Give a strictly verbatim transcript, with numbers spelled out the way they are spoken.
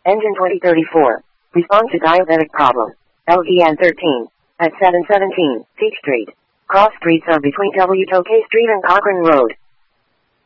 Engine twenty thirty-four. Respond to diabetic problem. L V N thirteen. At seven seventeen, Peach Street. Cross streets are between W. Tokay Street and Cochrane Road.